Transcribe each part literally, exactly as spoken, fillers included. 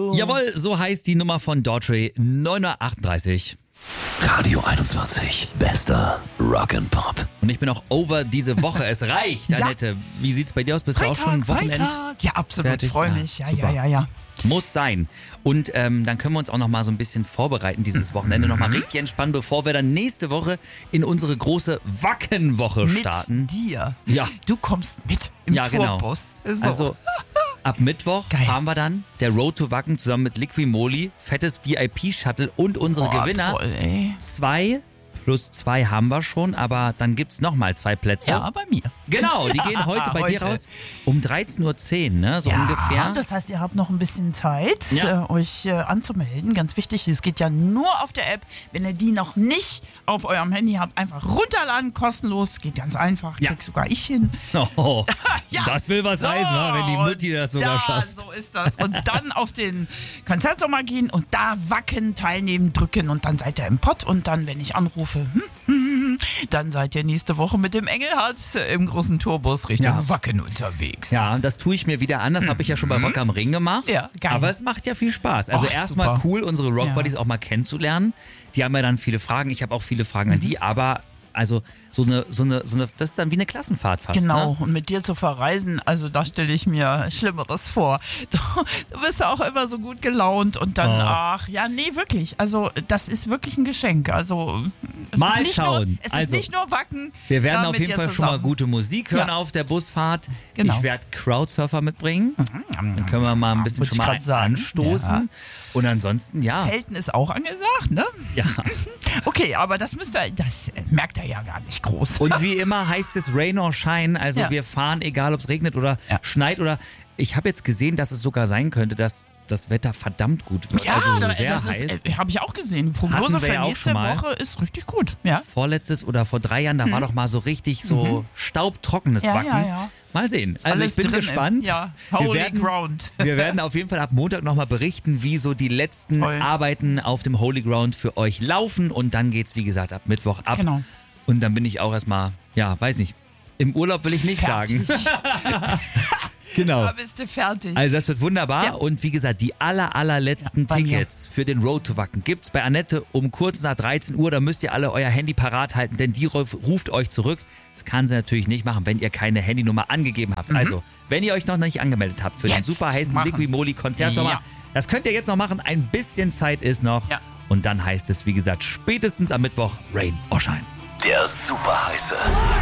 Jawohl, so heißt die Nummer von Daughtry, neun Uhr achtunddreißig. Radio einundzwanzig, bester Rock'n'Pop. Und ich bin auch over diese Woche. Es reicht, Annette. Wie sieht's bei dir aus? Bist Freitag, du auch schon Wochenend? Freitag. Ja, absolut. Fertig? Freue Ja, mich. Ja, super. ja, ja, ja. Muss sein. Und ähm, dann können wir uns auch noch mal so ein bisschen vorbereiten, dieses Wochenende noch mal richtig entspannen, bevor wir dann nächste Woche in unsere große Wackenwoche starten. Mit dir. Ja. Du kommst mit im Ja, genau. Tourbus. So. Also ab Mittwoch Geil. fahren wir dann der Road to Wacken zusammen mit Liqui-Moly, fettes V I P-Shuttle und unsere Boah, Gewinner. Toll, ey. Zwei plus zwei haben wir schon, aber dann gibt's noch mal zwei Plätze. Ja, bei mir. Genau, die gehen heute bei dir Heute. raus um dreizehn Uhr zehn, ne? So ja, ungefähr. das heißt, ihr habt noch ein bisschen Zeit, Ja. äh, euch äh, anzumelden. Ganz wichtig, es geht ja nur auf der App. Wenn ihr die noch nicht auf eurem Handy habt, einfach runterladen, kostenlos. Geht ganz einfach, Ja. krieg sogar ich hin. Oh, Ja. das will was heißen, wa, wenn die Mutti das sogar da, schafft. so ist das. Und dann auf den Konzertsommer gehen und da Wacken teilnehmen, drücken und dann seid ihr im Pott und dann, wenn ich anrufe, hm, hm, hm, dann seid ihr nächste Woche mit dem Engelhardt im großen Tourbus Richtung Ja. Wacken unterwegs. Ja, und das tue ich mir wieder an. Das habe ich ja schon bei Rock am Ring gemacht. Ja, geil. Aber es macht ja viel Spaß. Also Oh, erstmal super. cool, unsere Rock Buddies auch mal kennenzulernen. Die haben ja dann viele Fragen. Ich habe auch viele Fragen Mhm. an die, aber also so eine, so eine, so eine, das ist dann wie eine Klassenfahrt fast. Genau, Ne? und mit dir zu verreisen, also da stelle ich mir Schlimmeres vor. Du, du bist ja auch immer so gut gelaunt und dann, Oh. ach, ja, nee, wirklich. Also das ist wirklich ein Geschenk. Also es Mal ist nicht schauen. Nur, es Also, ist nicht nur Wacken. Wir werden äh, auf mit jeden dir Fall schon mal zusammen. gute Musik hören Ja. auf der Busfahrt. Genau. Ich werde Crowdsurfer mitbringen. Dann können wir mal ein bisschen Wollte schon ich mal grad sagen. anstoßen. Ja. Und ansonsten, ja. Zelten ist auch angesagt, ne? ja. Okay, aber das müsst ihr, das merkt ihr ja gar nicht groß. Und wie immer heißt es Rain or Shine. Also Ja. wir fahren, egal ob es regnet oder Ja. schneit oder. Ich habe jetzt gesehen, dass es sogar sein könnte, dass das Wetter verdammt gut wird. Ja, also so da- sehr das heiß. ist, äh, habe ich auch gesehen. Die Prognose Hatten wir für ja auch nächste schon mal. Woche ist richtig gut. Ja. Vorletztes oder vor drei Jahren, da war doch mal so richtig so staubtrockenes Mhm. Ja, Wacken. ja, ja. Mal sehen. Also Alles ich bin drin im- gespannt. ja, wir holy werden, ground. Wir werden auf jeden Fall ab Montag nochmal berichten, wie so die letzten Toll. Arbeiten auf dem Holy Ground für euch laufen. Und dann geht's, wie gesagt, ab Mittwoch ab. Genau. Und dann bin ich auch erstmal, ja, weiß nicht, im Urlaub will ich nicht Fertig. sagen. Genau. Da bist du fertig. Also das wird wunderbar. Ja. Und wie gesagt, die aller, allerletzten Ja, bei mir. Tickets für den Road to Wacken gibt's bei Annette um kurz nach dreizehn Uhr. Da müsst ihr alle euer Handy parat halten, denn die ruf- ruft euch zurück. Das kann sie natürlich nicht machen, wenn ihr keine Handynummer angegeben habt. Also, wenn ihr euch noch nicht angemeldet habt für den Jetzt super heißen machen. Liqui-Moly Konzertsommer, Ja. das könnt ihr jetzt noch machen. Ein bisschen Zeit ist noch. Ja. Und dann heißt es, wie gesagt, spätestens am Mittwoch Rain or Shine. Der super heiße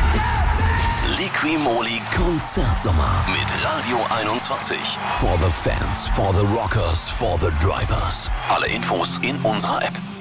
Liqui-Moly Konzertsommer mit Radio einundzwanzig. For the fans, for the rockers, for the drivers. Alle Infos in unserer App.